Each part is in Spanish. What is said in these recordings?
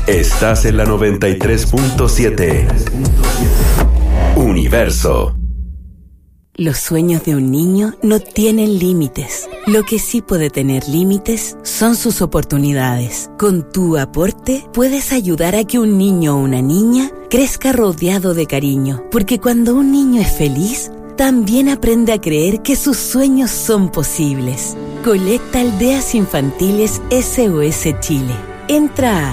Estás en la 93.7. Universo. Los sueños de un niño no tienen límites. Lo que sí puede tener límites son sus oportunidades. Con tu aporte puedes ayudar a que un niño o una niña crezca rodeado de cariño. Porque cuando un niño es feliz, también aprende a creer que sus sueños son posibles. Colecta Aldeas Infantiles SOS Chile. Entra a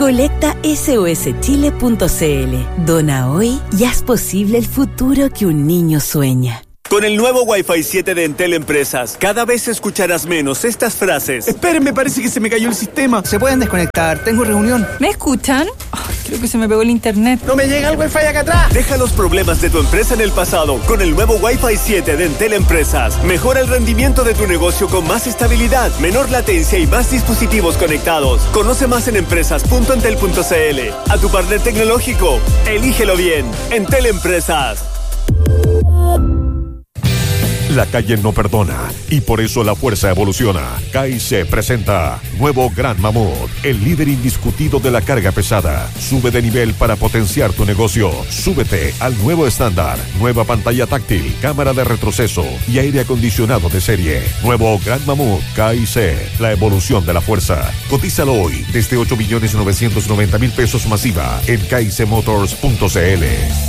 colectasoschile.cl. Dona hoy y haz posible el futuro que un niño sueña. Con el nuevo Wi-Fi 7 de Entel Empresas, cada vez escucharás menos estas frases. Espérenme, parece que se me cayó el sistema. Se pueden desconectar, tengo reunión. ¿Me escuchan? Creo que se me pegó el internet. ¡No me llega el Wi-Fi acá atrás! Deja los problemas de tu empresa en el pasado con el nuevo Wi-Fi 7 de Entel Empresas. Mejora el rendimiento de tu negocio con más estabilidad, menor latencia y más dispositivos conectados. Conoce más en empresas.entel.cl. A tu partner tecnológico, elígelo bien. Entel Empresas. La calle no perdona y por eso la fuerza evoluciona. CAICE presenta nuevo Gran Mamut, el líder indiscutido de la carga pesada. Sube de nivel para potenciar tu negocio. Súbete al nuevo estándar. Nueva pantalla táctil, cámara de retroceso y aire acondicionado de serie. Nuevo Gran Mamut CAICE, la evolución de la fuerza. Cotízalo hoy desde 8.990.000 pesos masiva en caicemotors.cl.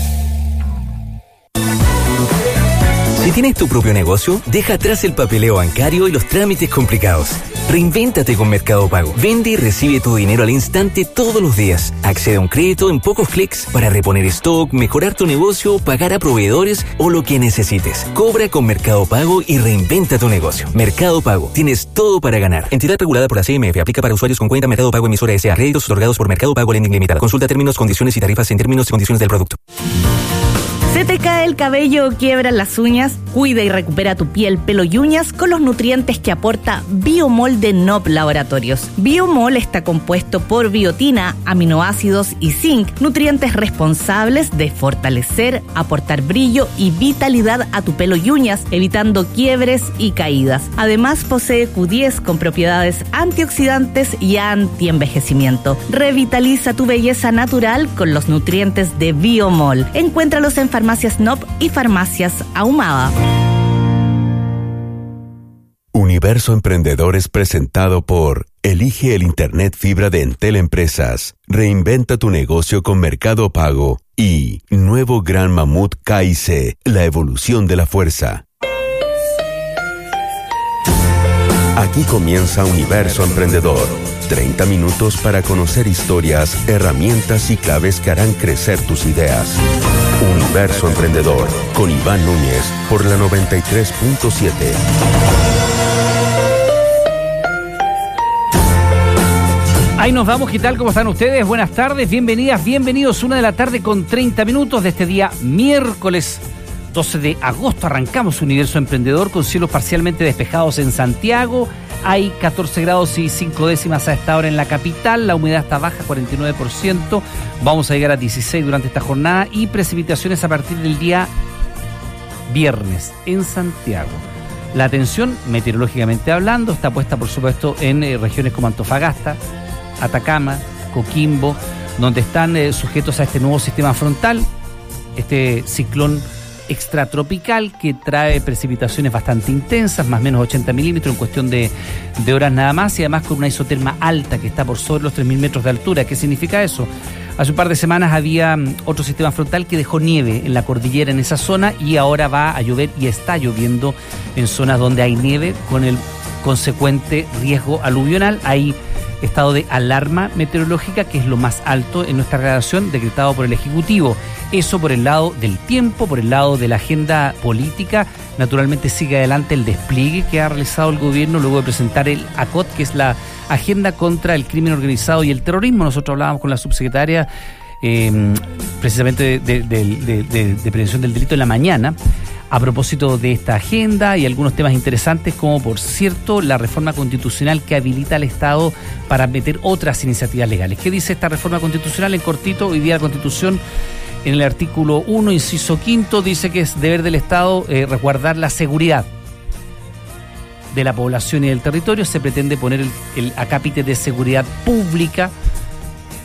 Si tienes tu propio negocio, deja atrás el papeleo bancario y los trámites complicados. Reinvéntate con Mercado Pago. Vende y recibe tu dinero al instante todos los días. Accede a un crédito en pocos clics para reponer stock, mejorar tu negocio, pagar a proveedores o lo que necesites. Cobra con Mercado Pago y reinventa tu negocio. Mercado Pago. Tienes todo para ganar. Entidad regulada por la CMF. Aplica para usuarios con cuenta Mercado Pago emisora S.A. Créditos otorgados por Mercado Pago Lending Limitada. Consulta términos, condiciones y tarifas en términos y condiciones del producto. ¿Se te cae el cabello o quiebran las uñas? Cuida y recupera tu piel, pelo y uñas con los nutrientes que aporta Biomol de Nob Laboratorios. Biomol está compuesto por biotina, aminoácidos y zinc, nutrientes responsables de fortalecer, aportar brillo y vitalidad a tu pelo y uñas, evitando quiebres y caídas. Además, posee Q10 con propiedades antioxidantes y antienvejecimiento. Revitaliza tu belleza natural con los nutrientes de Biomol. Encuéntralos en Farmacias Nob y Farmacias Ahumada. Universo Emprendedor es presentado por Elige el Internet Fibra de Entel Empresas. Reinventa tu negocio con Mercado Pago. Y nuevo Gran Mamut CAICE, la evolución de la fuerza. Aquí comienza Universo Emprendedor. 30 minutos para conocer historias, herramientas y claves que harán crecer tus ideas. Universo Emprendedor, con Iván Núñez, por la 93.7. Ahí nos vamos, ¿qué tal? ¿Cómo están ustedes? Buenas tardes, bienvenidas, bienvenidos. 1:00 con 30 minutos de este día miércoles 12 de agosto. Arrancamos Universo Emprendedor con cielos parcialmente despejados en Santiago. Hay 14 grados y 5 décimas a esta hora en la capital. La humedad está baja, 49%. Vamos a llegar a 16 durante esta jornada y precipitaciones a partir del día viernes en Santiago. La atención, meteorológicamente hablando, está puesta, por supuesto, en regiones como Antofagasta, Atacama, Coquimbo, donde están sujetos a este nuevo sistema frontal, este ciclón extratropical que trae precipitaciones bastante intensas, más o menos 80 milímetros en cuestión de horas nada más, y además con una isoterma alta que está por sobre los 3.000 metros de altura. ¿Qué significa eso? Hace un par de semanas había otro sistema frontal que dejó nieve en la cordillera en esa zona y ahora va a llover y está lloviendo en zonas donde hay nieve con el consecuente riesgo aluvional. Hay estado de alarma meteorológica, que es lo más alto en nuestra redacción, decretado por el Ejecutivo. Eso por el lado del tiempo, por el lado de la agenda política. Naturalmente sigue adelante el despliegue que ha realizado el gobierno luego de presentar el ACOT, que es la Agenda contra el Crimen Organizado y el Terrorismo. Nosotros hablábamos con la subsecretaria precisamente de prevención del delito en la mañana, a propósito de esta agenda y algunos temas interesantes, como por cierto la reforma constitucional que habilita al Estado para meter otras iniciativas legales. ¿Qué dice esta reforma constitucional? En cortito, hoy día la Constitución, en el artículo 1, inciso 5, dice que es deber del Estado resguardar la seguridad de la población y del territorio. Se pretende poner el acápite de seguridad pública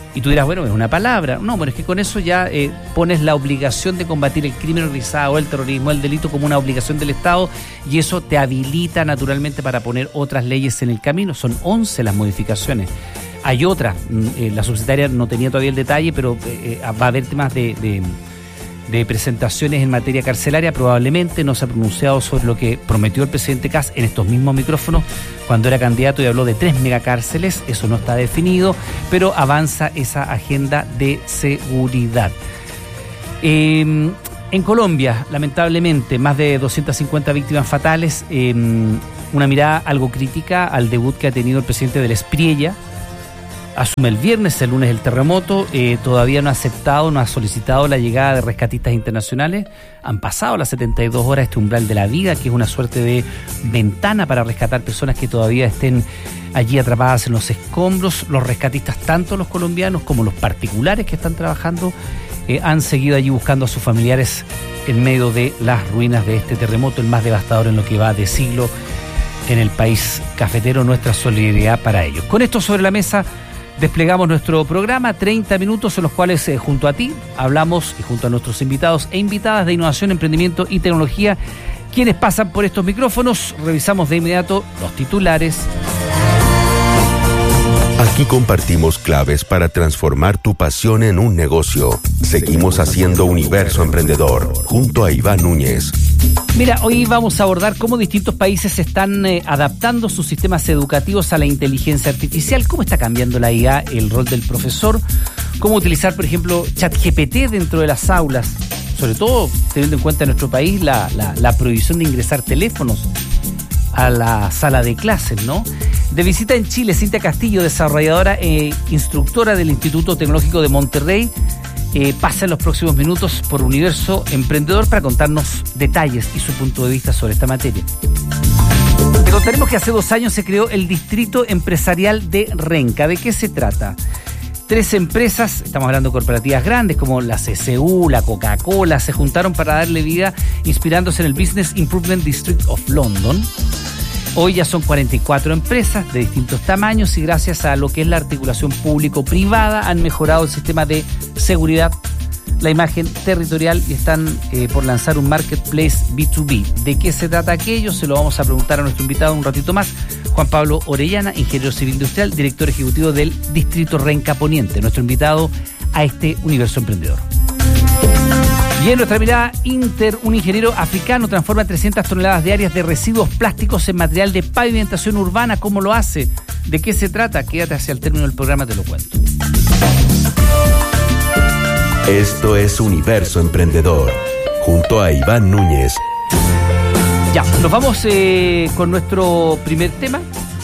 Y tú dirás, bueno, es una palabra. No, bueno, es que con eso ya pones la obligación de combatir el crimen organizado, el terrorismo, el delito como una obligación del Estado, y eso te habilita naturalmente para poner otras leyes en el camino. Son 11 las modificaciones. Hay otras, la subsidiaria no tenía todavía el detalle, pero va a haber temas de presentaciones en materia carcelaria. Probablemente no se ha pronunciado sobre lo que prometió el presidente Kast en estos mismos micrófonos cuando era candidato y habló de 3 megacárceles. Eso no está definido, pero avanza esa agenda de seguridad. En Colombia, lamentablemente, más de 250 víctimas fatales. Una mirada algo crítica al debut que ha tenido el presidente del Espriella. Asume el viernes, el lunes el terremoto, todavía no ha aceptado, no ha solicitado la llegada de rescatistas internacionales. Han pasado las 72 horas, este umbral de la vida, que es una suerte de ventana para rescatar personas que todavía estén allí atrapadas en los escombros. Los rescatistas, tanto los colombianos como los particulares que están trabajando, han seguido allí buscando a sus familiares en medio de las ruinas de este terremoto, el más devastador en lo que va de siglo en el país cafetero. Nuestra solidaridad para ellos. Con esto sobre la mesa, desplegamos nuestro programa, 30 minutos en los cuales junto a ti hablamos y junto a nuestros invitados e invitadas de innovación, emprendimiento y tecnología, quienes pasan por estos micrófonos. Revisamos de inmediato los titulares. Aquí compartimos claves para transformar tu pasión en un negocio. Seguimos haciendo Universo Emprendedor junto a Iván Núñez. Mira, hoy vamos a abordar cómo distintos países están adaptando sus sistemas educativos a la inteligencia artificial, cómo está cambiando la IA el rol del profesor, cómo utilizar, por ejemplo, ChatGPT dentro de las aulas, sobre todo teniendo en cuenta en nuestro país la prohibición de ingresar teléfonos a la sala de clases, ¿no? De visita en Chile, Cintia Castillo, desarrolladora e instructora del Instituto Tecnológico de Monterrey, pasa en los próximos minutos por Universo Emprendedor para contarnos detalles y su punto de vista sobre esta materia. Te contaremos que hace 2 años se creó el Distrito Empresarial de Renca. ¿De qué se trata? 3 empresas, estamos hablando de corporativas grandes como la CCU, la Coca-Cola, se juntaron para darle vida inspirándose en el Business Improvement District of London. Hoy ya son 44 empresas de distintos tamaños y gracias a lo que es la articulación público-privada han mejorado el sistema de seguridad, la imagen territorial y están por lanzar un marketplace B2B. ¿De qué se trata aquello? Se lo vamos a preguntar a nuestro invitado un ratito más, Juan Pablo Orellana, ingeniero civil industrial, director ejecutivo del Distrito Renca Poniente, nuestro invitado a este Universo Emprendedor. Y en nuestra mirada un ingeniero africano transforma 300 toneladas diarias de residuos plásticos en material de pavimentación urbana. ¿Cómo lo hace? ¿De qué se trata? Quédate hacia el término del programa, te lo cuento. Esto es Universo Emprendedor, junto a Iván Núñez. Ya, nos vamos con nuestro primer tema.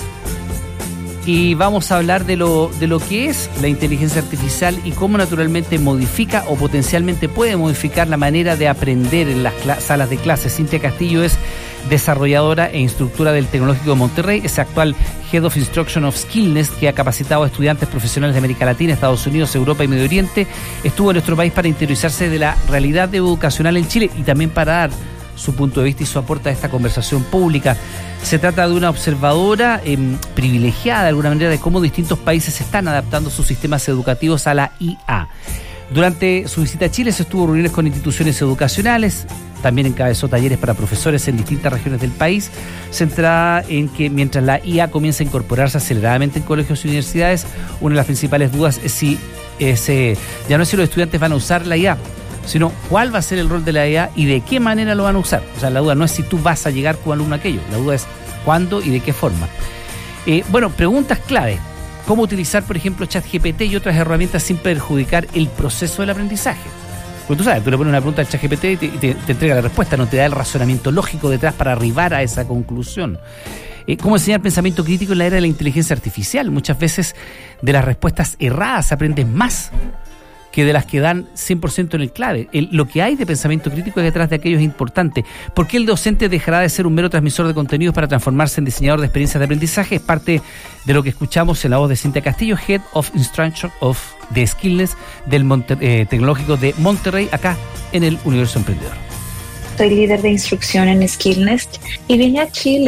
Y vamos a hablar de lo que es la inteligencia artificial y cómo naturalmente modifica o potencialmente puede modificar la manera de aprender en las salas de clases. Cintia Castillo es desarrolladora e instructora del Tecnológico de Monterrey, es actual Head of Instruction of Skillness, que ha capacitado a estudiantes profesionales de América Latina, Estados Unidos, Europa y Medio Oriente. Estuvo en nuestro país para interiorizarse de la realidad educacional en Chile y también para dar su punto de vista y su aporte a esta conversación pública. Se trata de una observadora privilegiada de alguna manera de cómo distintos países están adaptando sus sistemas educativos a la IA. Durante su visita a Chile se estuvo en reuniones con instituciones educacionales, también encabezó talleres para profesores en distintas regiones del país, centrada en que mientras la IA comienza a incorporarse aceleradamente en colegios y universidades, una de las principales dudas es ya no es si los estudiantes van a usar la IA, sino cuál va a ser el rol de la IA y de qué manera lo van a usar. O sea, la duda no es si tú vas a llegar como alumno a aquello, la duda es cuándo y de qué forma. Preguntas clave. ¿Cómo utilizar, por ejemplo, ChatGPT y otras herramientas sin perjudicar el proceso del aprendizaje? Porque tú sabes, tú le pones una pregunta al ChatGPT y te entrega la respuesta, no te da el razonamiento lógico detrás para arribar a esa conclusión. ¿Cómo enseñar pensamiento crítico en la era de la inteligencia artificial? Muchas veces de las respuestas erradas aprendes más que de las que dan 100% en el clave. Lo que hay de pensamiento crítico detrás de aquello es importante. ¿Por qué el docente dejará de ser un mero transmisor de contenidos para transformarse en diseñador de experiencias de aprendizaje? Es parte de lo que escuchamos en la voz de Cintia Castillo, Head of Instruction of the Skillness del Tecnológico de Monterrey, acá en el Universo Emprendedor. Soy líder de instrucción en Skillness y vine a Chile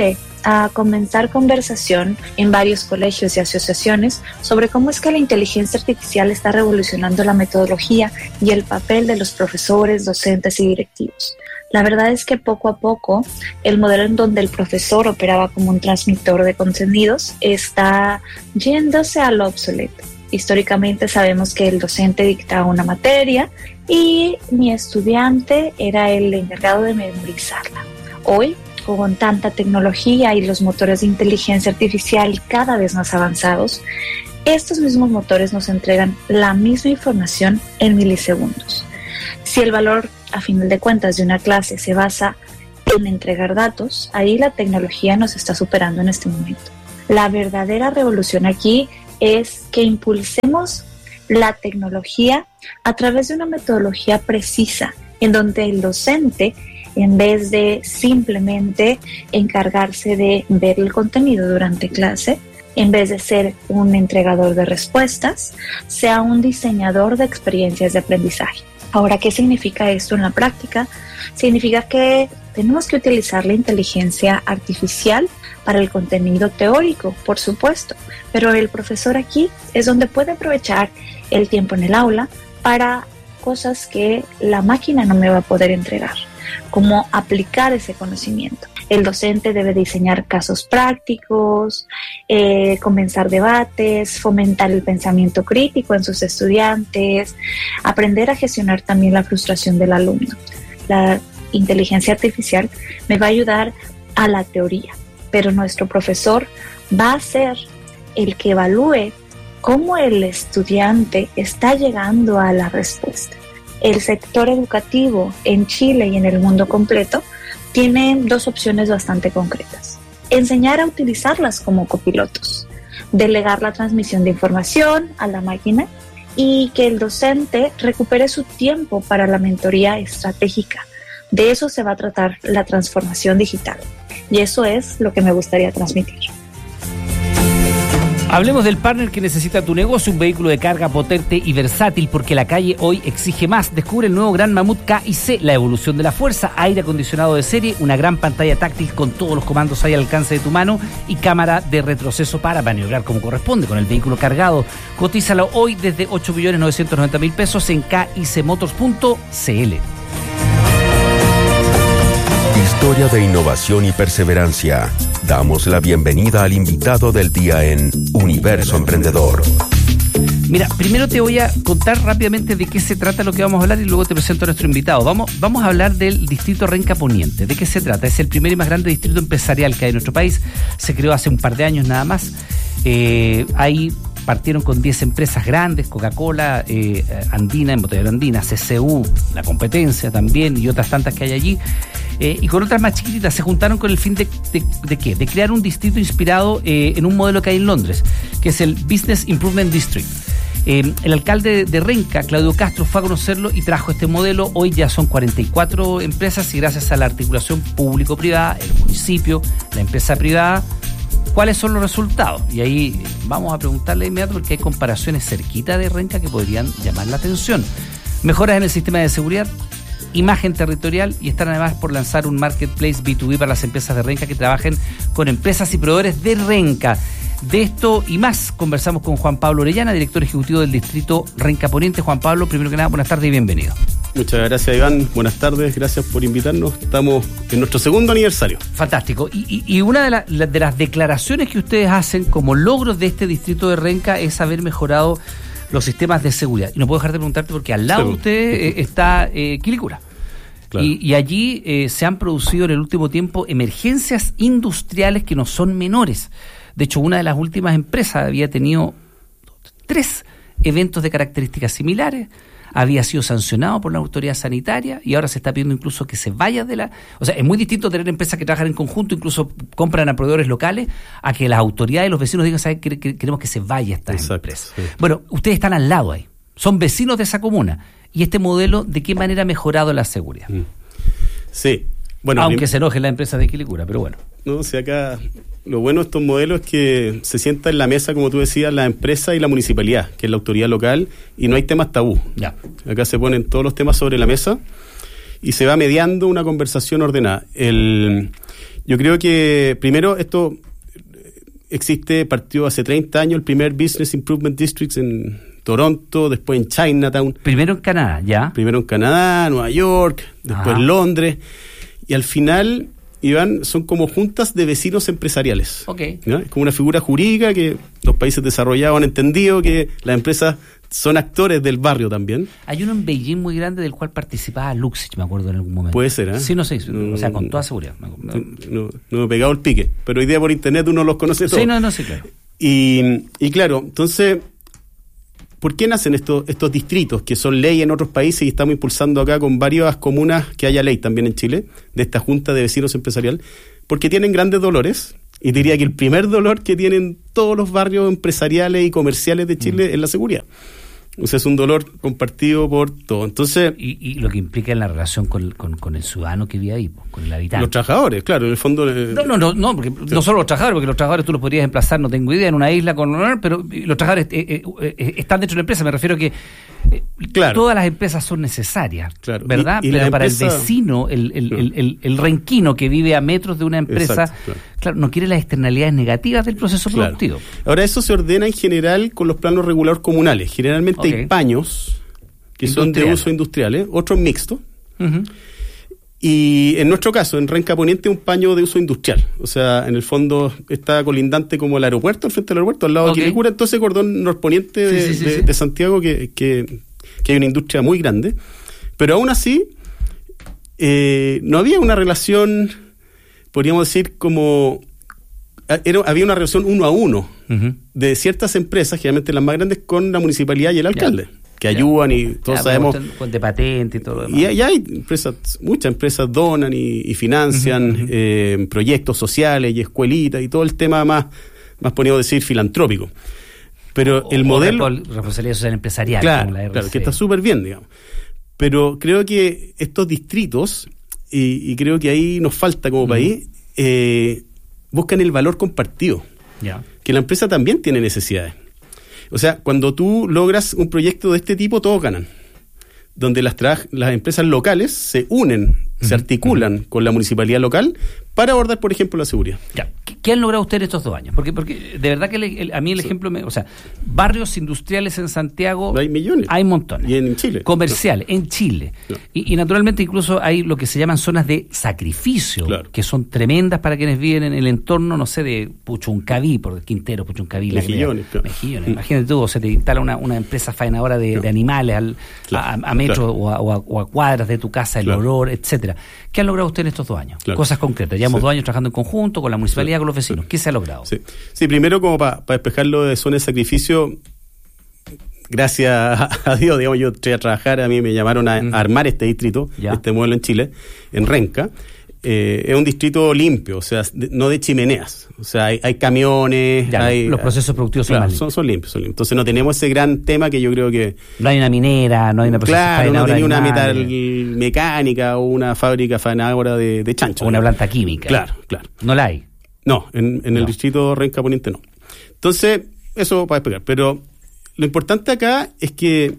a comenzar conversación en varios colegios y asociaciones sobre cómo es que la inteligencia artificial está revolucionando la metodología y el papel de los profesores, docentes y directivos. La verdad es que poco a poco el modelo en donde el profesor operaba como un transmisor de contenidos está yéndose a lo obsoleto. Históricamente sabemos que el docente dictaba una materia y mi estudiante era el encargado de memorizarla. Hoy, con tanta tecnología y los motores de inteligencia artificial cada vez más avanzados, estos mismos motores nos entregan la misma información en milisegundos. Si el valor, a final de cuentas, de una clase se basa en entregar datos, ahí la tecnología nos está superando en este momento. La verdadera revolución aquí es que impulsemos la tecnología a través de una metodología precisa, en donde el docente, en vez de simplemente encargarse de ver el contenido durante clase, en vez de ser un entregador de respuestas, sea un diseñador de experiencias de aprendizaje. Ahora, ¿qué significa esto en la práctica? Significa que tenemos que utilizar la inteligencia artificial para el contenido teórico, por supuesto, pero el profesor aquí es donde puede aprovechar el tiempo en el aula para cosas que la máquina no me va a poder entregar, como aplicar ese conocimiento. El docente debe diseñar casos prácticos, comenzar debates, fomentar el pensamiento crítico en sus estudiantes, aprender a gestionar también la frustración del alumno. La inteligencia artificial me va a ayudar a la teoría, pero nuestro profesor va a ser el que evalúe cómo el estudiante está llegando a la respuesta. El sector educativo en Chile y en el mundo completo tiene dos opciones bastante concretas. Enseñar a utilizarlas como copilotos, delegar la transmisión de información a la máquina y que el docente recupere su tiempo para la mentoría estratégica. De eso se va a tratar la transformación digital y eso es lo que me gustaría transmitir. Hablemos del partner que necesita tu negocio, un vehículo de carga potente y versátil porque la calle hoy exige más. Descubre el nuevo Gran Mamut K+C, la evolución de la fuerza, aire acondicionado de serie, una gran pantalla táctil con todos los comandos ahí al alcance de tu mano y cámara de retroceso para maniobrar como corresponde con el vehículo cargado. Cotízalo hoy desde 8.990.000 pesos en kicmotors.cl. Historia de innovación y perseverancia. Damos la bienvenida al invitado del día en Universo Emprendedor. Mira, primero te voy a contar rápidamente de qué se trata lo que vamos a hablar y luego te presento a nuestro invitado. Vamos a hablar del distrito Renca Poniente. ¿De qué se trata? Es el primer y más grande distrito empresarial que hay en nuestro país. Se creó hace un par de años nada más. Ahí partieron con 10 empresas grandes, Coca-Cola, Andina, Embotellera Andina, CCU, la competencia también y otras tantas que hay allí. Y con otras más chiquititas se juntaron con el fin de ¿qué? De crear un distrito inspirado en un modelo que hay en Londres, que es el Business Improvement District. El alcalde de Renca, Claudio Castro, fue a conocerlo y trajo este modelo. Hoy ya son 44 empresas y gracias a la articulación público-privada, el municipio, la empresa privada, ¿cuáles son los resultados? Y ahí vamos a preguntarle de inmediato porque hay comparaciones cerquita de Renca que podrían llamar la atención. Mejoras en el sistema de seguridad, imagen territorial y están además por lanzar un marketplace B2B para las empresas de Renca que trabajen con empresas y proveedores de Renca. De esto y más conversamos con Juan Pablo Orellana, director ejecutivo del distrito Renca Poniente. Juan Pablo, primero que nada, buenas tardes y bienvenido. Muchas gracias, Iván. Buenas tardes, gracias por invitarnos. Estamos en nuestro segundo aniversario. Fantástico. Y una de las declaraciones que ustedes hacen como logros de este distrito de Renca es haber mejorado los sistemas de seguridad. Y no puedo dejar de preguntarte porque al lado de usted está Quilicura. Claro. Y allí se han producido en el último tiempo emergencias industriales que no son menores. De hecho, una de las últimas empresas había tenido 3 eventos de características similares, había sido sancionado por la autoridad sanitaria y ahora se está pidiendo incluso que se vaya de la... O sea, es muy distinto tener empresas que trabajan en conjunto, incluso compran a proveedores locales, a que las autoridades y los vecinos digan, ¿sabes? Queremos que se vaya esta empresa. Sí. Bueno, ustedes están al lado ahí, son vecinos de esa comuna. ¿Y este modelo de qué manera ha mejorado la seguridad? Sí. Bueno, aunque se enojen las empresas de Quilicura, pero bueno. No, o sea, acá lo bueno de estos modelos es que se sienta en la mesa, como tú decías, la empresa y la municipalidad, que es la autoridad local, y no hay temas tabú. Ya. Acá se ponen todos los temas sobre la mesa y se va mediando una conversación ordenada. Yo creo que primero esto partió hace 30 años el primer Business Improvement District en Toronto, después en Chinatown. Primero en Canadá, ¿ya? Primero en Canadá, Nueva York, después Londres, y al final, Iván, son como juntas de vecinos empresariales. Okay. ¿No? Es como una figura jurídica que los países desarrollados han entendido que las empresas son actores del barrio también. Hay uno en Beijing muy grande del cual participaba Luxich, me acuerdo en algún momento. Puede ser, ¿eh? Sí, no sé, o sea, con toda seguridad. No me he pegado el pique, pero hoy día por internet uno los conoce todos. Sí, claro. Y claro, entonces, ¿por qué nacen estos distritos que son ley en otros países y estamos impulsando acá con varias comunas que haya ley también en Chile, de esta Junta de Vecinos Empresarial? Porque tienen grandes dolores, y diría que el primer dolor que tienen todos los barrios empresariales y comerciales de Chile es la seguridad. O sea, es un dolor compartido por todo. Entonces, y lo que implica en la relación con el ciudadano que vive ahí, con el habitante. Los trabajadores, claro, en el fondo. No, porque no solo los trabajadores, porque los trabajadores tú los podrías emplazar, no tengo idea, en una isla pero los trabajadores están dentro de la empresa. Me refiero a que todas las empresas son necesarias, ¿verdad? Pero para el vecino, el renquino que vive a metros de una empresa, claro, no quiere las externalidades negativas del proceso productivo. Ahora, eso se ordena en general con los planos reguladores comunales. Generalmente hay paños que son de uso industrial, otros mixtos. Y en nuestro caso, en Renca Poniente, un paño de uso industrial. O sea, en el fondo está colindante como el aeropuerto, al frente del aeropuerto, al lado de Quilicura. Entonces, cordón norponiente de Santiago, que hay una industria muy grande. Pero aún así, no había una relación, podríamos decir, había una relación 1 a 1 de ciertas empresas, generalmente las más grandes, con la municipalidad y el alcalde. Que ayudan y todos sabemos. Con de patente y todo lo demás. Y hay muchas empresas donan y financian proyectos sociales y escuelitas y todo el tema más podríamos decir, filantrópico. Pero el modelo. Responsabilidad social empresarial. Claro, como la RC. Que está súper bien, digamos. Pero creo que estos distritos, y creo que ahí nos falta como país, buscan el valor compartido. Que la empresa también tiene necesidades. O sea, cuando tú logras un proyecto de este tipo, todos ganan. Donde las empresas locales se unen, se articulan con la municipalidad local para abordar, por ejemplo, la seguridad. ¿Qué han logrado ustedes estos 2 años? Porque de verdad que a mí el ejemplo, barrios industriales en Santiago hay millones. Hay montones. Y en Chile. Comerciales, en Chile. No. Y naturalmente incluso hay lo que se llaman zonas de sacrificio, que son tremendas para quienes viven en el entorno, no sé, de Puchuncaví, por Quintero, Puchuncaví. Mejillones. Mejillones. Imagínate tú, se te instala una empresa faenadora de animales a metros o a cuadras de tu casa, el olor, etcétera. ¿Qué han logrado ustedes en estos 2 años? Cosas concretas. Llevamos 2 años trabajando en conjunto con la municipalidad, con los vecinos. ¿Qué se ha logrado? Sí, primero como para despejarlo de zona de sacrificio, gracias a Dios, digamos, yo entré a trabajar, a mí me llamaron a armar este distrito, este modelo en Chile, en Renca. Es un distrito limpio, o sea, no de chimeneas. O sea, hay camiones, los procesos productivos son limpios. Entonces no tenemos ese gran tema que yo creo que... No hay una minera, no hay una no tenía una metal mecánica o una fábrica faenadora de chancho. O una planta química. Claro. No la hay. No, en el distrito Renca Poniente no. Entonces, eso para explicar. Pero lo importante acá es que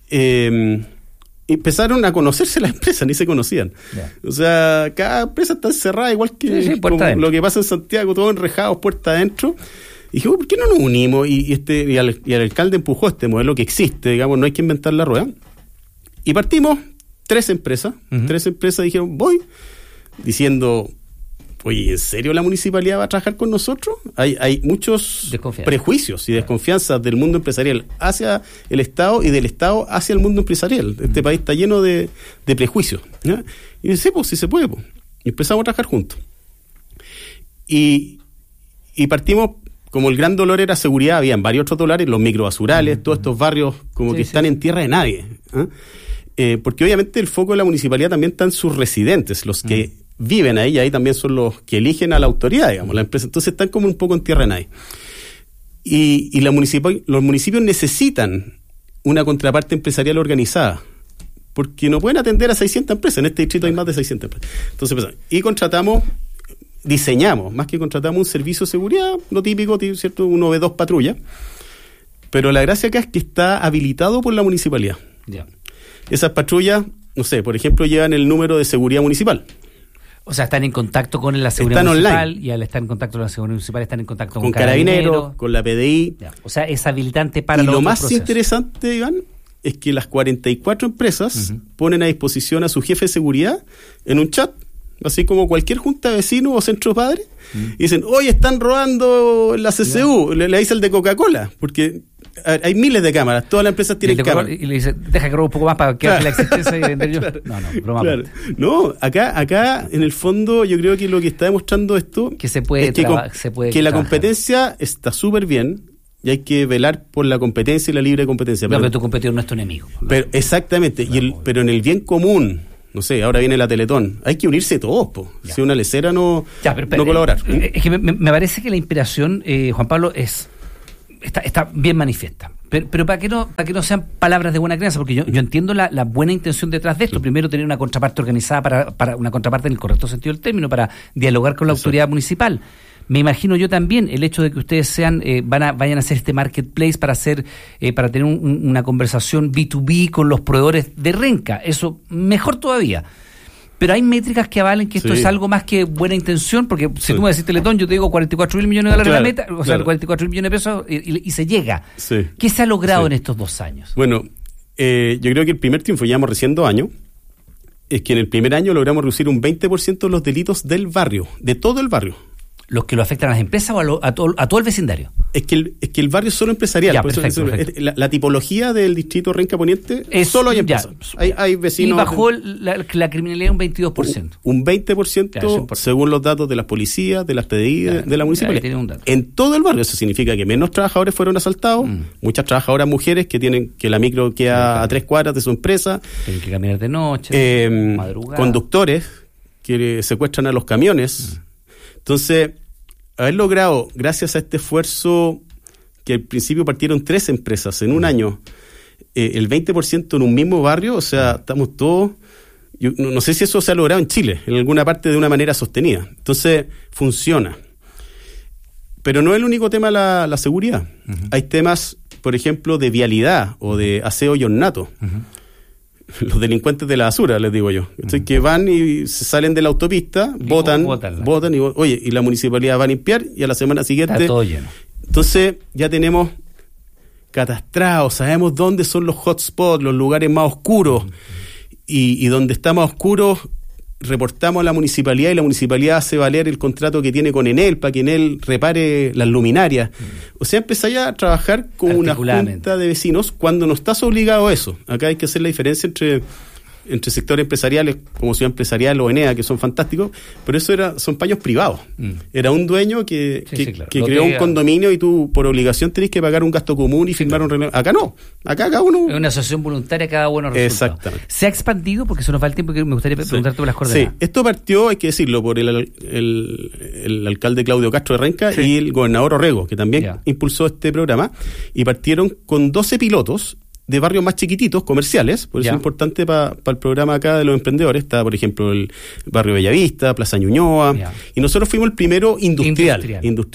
empezaron a conocerse las empresas, ni se conocían. O sea, cada empresa está encerrada, igual que lo que pasa en Santiago, todos enrejados, puerta adentro. Y dije, ¿por qué no nos unimos? Y el alcalde empujó este modelo que existe, digamos, no hay que inventar la rueda. Y partimos 3 empresas. 3 empresas dijeron, voy, diciendo... Oye, ¿en serio la municipalidad va a trabajar con nosotros? Hay muchos prejuicios y desconfianzas del mundo empresarial hacia el Estado y del Estado hacia el mundo empresarial. Este país está lleno de prejuicios. ¿Ya? Y dice, pues sí se puede. Pues. Y empezamos a trabajar juntos. Y partimos, como el gran dolor era seguridad, habían varios otros dolores, los microbasurales, todos estos barrios como que están en tierra de nadie. Porque obviamente el foco de la municipalidad también está en sus residentes, los que viven ahí, y ahí también son los que eligen a la autoridad, digamos, la empresa. Entonces están como un poco en tierra de nadie. Y los municipios necesitan una contraparte empresarial organizada, porque no pueden atender a 600 empresas. En este distrito hay más de 600 empresas. Entonces, diseñamos, más que contratamos, un servicio de seguridad, lo típico, ¿cierto? Uno ve 2 patrullas, pero la gracia acá es que está habilitado por la municipalidad. Esas patrullas no sé, por ejemplo, llevan el número de seguridad municipal. O sea, están en contacto con la seguridad están municipal online. Y al estar en contacto con la seguridad municipal están en contacto con Carabineros, con la PDI. Ya. O sea, es habilitante para y los lo otros más procesos. interesante, Iván, es que las 44 empresas ponen a disposición a su jefe de seguridad en un chat, así como cualquier junta de vecinos o centro de padres, y dicen, oye, están robando la CCU, le dice el de Coca-Cola, porque hay miles de cámaras, todas las empresas tienen cámaras. Y le dice, deja que robe un poco más para que la existencia y vender yo. Claro. No, broma. Claro. No, acá en el fondo yo creo que lo que está demostrando esto que se puede es que la competencia está súper bien y hay que velar por la competencia y la libre competencia. Pero tu competidor no es tu enemigo. Pero, exactamente, pero en el bien común, no sé, ahora viene la Teletón, hay que unirse todos, si una lecera no colaborar. Es que me parece que la inspiración, Juan Pablo, está bien manifiesta. Pero para que no sean palabras de buena crianza, porque yo entiendo la buena intención detrás de esto. Primero, tener una contraparte organizada para una contraparte en el correcto sentido del término, para dialogar con la autoridad municipal. Me imagino yo también el hecho de que ustedes vayan a hacer este marketplace para tener una conversación B2B con los proveedores de Renca. Eso mejor todavía. Pero hay métricas que avalen que esto es algo más que buena intención, porque si tú me decís Teletón, yo te digo 44 mil millones de dólares la meta, o sea, 44 mil millones de pesos y se llega. Sí. ¿Qué se ha logrado en estos 2 años? Bueno, yo creo que el primer triunfo, llevamos recién 2 años, es que en el primer año logramos reducir un 20% los delitos del barrio, de todo el barrio. ¿Los que lo afectan a las empresas o a todo el vecindario? Es que el barrio es solo empresarial. Ya, perfecto. La tipología del distrito Renca Poniente es solo hay empresas. Hay vecinos. Y bajó la criminalidad un 22%. Un 20% según los datos de las policías, de las PDI, de la municipalidad. En todo el barrio. Eso significa que menos trabajadores fueron asaltados, muchas trabajadoras mujeres que la micro queda a 3 cuadras de su empresa. Tienen que caminar de noche, madrugada. Conductores que secuestran a los camiones. Entonces, haber logrado, gracias a este esfuerzo, que al principio partieron 3 empresas en un año, el 20% en un mismo barrio, o sea, estamos todos... Yo no sé si eso se ha logrado en Chile, en alguna parte de una manera sostenida. Entonces, funciona. Pero no es el único tema la seguridad. Hay temas, por ejemplo, de vialidad o de aseo y ornato. Los delincuentes de la basura, les digo yo. Que van y se salen de la autopista, botan y la municipalidad va a limpiar y a la semana siguiente está todo lleno. Entonces ya tenemos catastrados, sabemos dónde son los hotspots, los lugares más oscuros, y donde está más oscuro reportamos a la municipalidad y la municipalidad hace valer el contrato que tiene con Enel para que Enel repare las luminarias. O sea, empezáis a trabajar con una junta de vecinos cuando no estás obligado a eso. Acá hay que hacer la diferencia entre sectores empresariales como Ciudad Empresarial o ENEA, que son fantásticos, pero eso son paños privados. Era un dueño que creó un condominio y tú por obligación tenés que pagar un gasto común y firmar un reglamento. Acá no, acá cada uno... Es una asociación voluntaria, cada uno resultados. Exactamente. ¿Se ha expandido? Porque se nos va el tiempo que me gustaría preguntarte por las coordenadas. Sí, esto partió, hay que decirlo, por el alcalde Claudio Castro de Renca y el gobernador Orrego, que también impulsó este programa, y partieron con 12 pilotos de barrios más chiquititos, comerciales, por eso es importante para el programa acá de los emprendedores. Está, por ejemplo, el barrio Bellavista, Plaza Ñuñoa, y nosotros fuimos el primero industrial.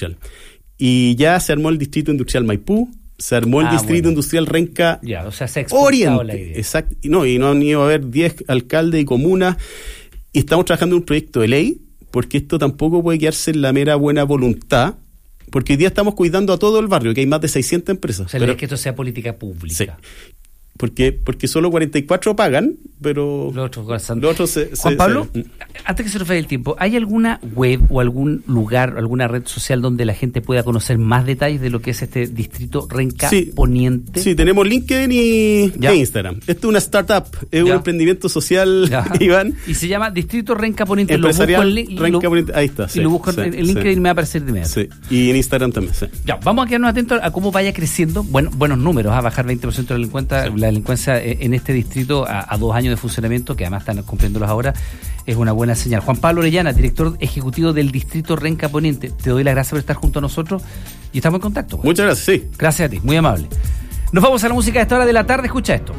Y ya se armó el distrito industrial Maipú, se armó el distrito industrial Renca o sea, se ha exportado la idea. Exacto. Y no han ido a haber 10 alcaldes y comunas, y estamos trabajando en un proyecto de ley, porque esto tampoco puede quedarse en la mera buena voluntad, porque hoy día estamos cuidando a todo el barrio, que hay más de 600 empresas. O sea, pero que esto sea política pública. Sí. Porque solo 44 pagan, pero los otros Juan Pablo, antes que se nos vaya el tiempo, ¿hay alguna web o algún lugar, alguna red social donde la gente pueda conocer más detalles de lo que es este distrito Renca Poniente? Sí, tenemos LinkedIn e Instagram. Esto es una startup, es un emprendimiento social, Iván. Y se llama Distrito Renca Poniente. Empresarial Renca Poniente, ahí está. Y lo busco en LinkedIn y me va a aparecer de inmediato. Sí, y en Instagram también, Ya, vamos a quedarnos atentos a cómo vaya creciendo. Buenos números, a bajar 20% de la delincuencia en este distrito a 2 años de funcionamiento, que además están cumpliéndolos ahora, es una buena señal. Juan Pablo Orellana, director ejecutivo del distrito Renca Poniente, te doy las gracias por estar junto a nosotros y estamos en contacto. Juan. Muchas gracias, sí. Gracias a ti, muy amable. Nos vamos a la música a esta hora de la tarde, escucha esto.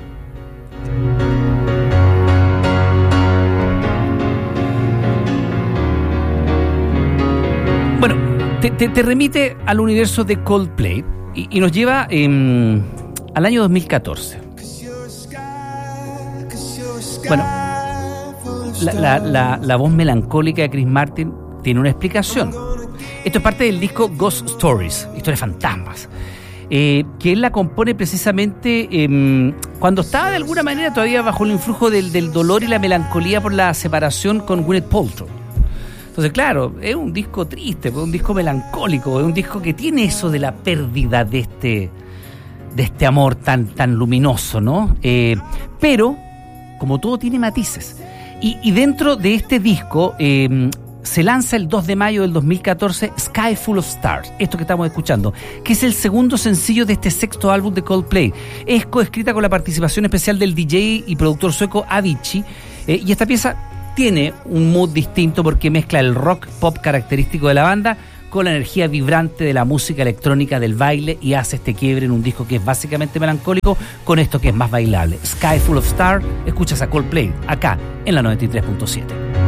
Bueno, te remite al universo de Coldplay y nos lleva al año 2014. Bueno, la voz melancólica de Chris Martin tiene una explicación. Esto es parte del disco Ghost Stories, historias fantasmas, que él la compone precisamente cuando estaba de alguna manera todavía bajo el influjo del dolor y la melancolía por la separación con Gwyneth Paltrow. Entonces, claro, es un disco triste, es un disco melancólico, es un disco que tiene eso de la pérdida de este amor tan luminoso, ¿no? Pero, como todo, tiene matices. Y dentro de este disco se lanza el 2 de mayo del 2014 Sky Full of Stars, esto que estamos escuchando, que es el segundo sencillo de este sexto álbum de Coldplay. Es coescrita con la participación especial del DJ y productor sueco Avicii, y esta pieza tiene un mood distinto porque mezcla el rock pop característico de la banda con la energía vibrante de la música electrónica del baile y hace este quiebre en un disco que es básicamente melancólico con esto que es más bailable. Sky Full of Stars, escuchas a Coldplay acá en la 93.7.